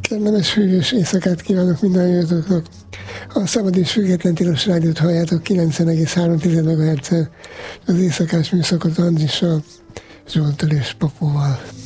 Kellemes hűvös éjszakát kívánok minden hallgatóknak. A Szabad és Független Tilos Rádiót halljátok 90,3 MHz-en, az éjszakás műszakot Andrissal, Zsolttal és Papóval.